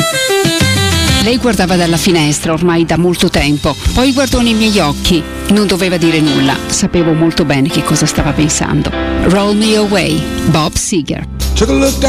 Lei guardava dalla finestra ormai da molto tempo, poi guardò nei miei occhi. Non doveva dire nulla, sapevo molto bene che cosa stava pensando. Roll Me Away, Bob Seger. Took a look